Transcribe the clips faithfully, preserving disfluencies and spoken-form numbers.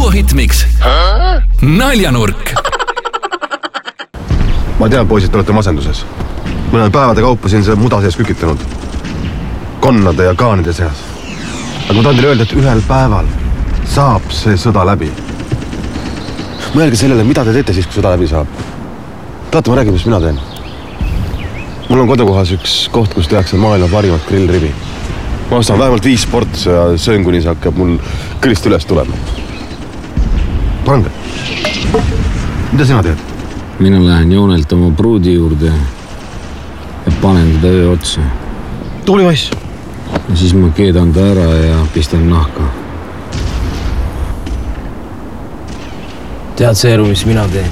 Duo Hitmix naljanurk. Ma tean, poisid, te olete masenduses. Me oleme päevade kaupa siin see muda sees kükitanud. Konnade ja kaanide seas. Aga ma tahan teile öelda, et ühel päeval saab see sõda läbi. Mõelge sellele, mida te teete siis, kui sõda läbi saab. Tahate ma räägin, mis mina teen? Mul on kodukohas üks koht, kus tehakse maailma parimat grillribi. Ma ostan vähemalt viis portsu ja söön, kuni see hakkab mul kõrist üles tulema. Pange. Mida sina teed? Mina lähen joonelt oma pruudi juurde ja panen teda öö otsa. Tuuli vass. Ja siis ma keedan ta ära ja pistan nahka. Tead seeru, mis mina teen?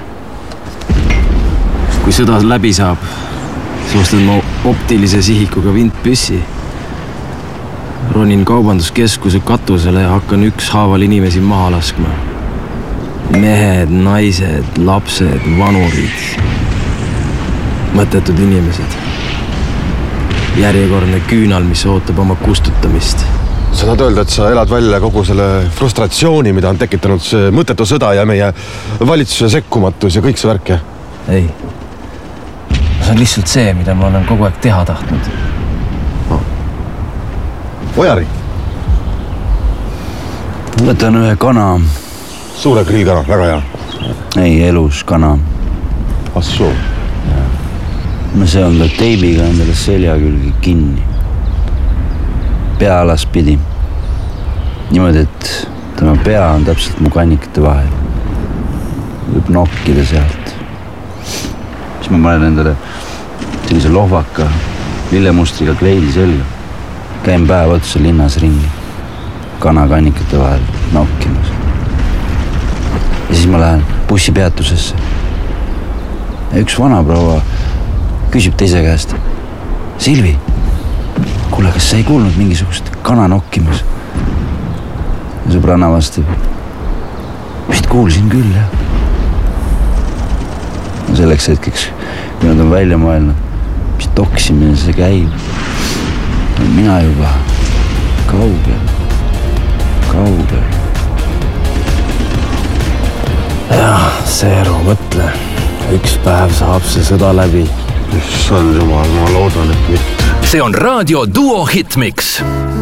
Kui sõda läbi saab, siis ostan ma optilise sihikuga vintpüssi. Ronin kaubanduskeskuse katusele ja hakkan ükshaaval inimesi maha laskma. Mehed, naised, lapsed, vanurid. Mõttetud inimesed. Järjekordne küünal, mis ootab oma kustutamist. Sa tahad öelda, et sa elad välja kogu selle frustratsiooni, mida on tekitanud see mõttetu sõda ja meie valitsuse sekkumatus ja kõik see värk, jah? Ei. See on lihtsalt see, mida ma olen kogu aeg teha tahtnud. No. Ojari. Võtan ühe kana. Suure grillkana, väga hea. Ei, elus kana. Assoo. Ma seon ta teibiga endale selja külge kinni. Pealas pidi. Niimoodi, et tema pea on täpselt mu kannikate vahel. Võib nokkida sealt. Siis ma panen endale sellise lohvaka lillemustriga kleidi selga. Käin päev otsa linnas ringi. Kana kannikate vahel nokkimas. Ja siis ma lähen bussipeatusesse. Ja üks vana proua küsib teise käest. Silvi, kuule, kas sa ei kuulnud mingisugust kana nokkimas? Ja sõbranna vastab. Vist kuulsin küll, jah. Ja selleks hetkeks, kui nad on välja mõelnud, mis toksimine see käib. Mina juba kaugel, kaugel. Jah, seeru, mõtle. Üks päev saab see sõda läbi. Issand jumal, ma loodan, et mitte. See on Raadio Duo Hitmix.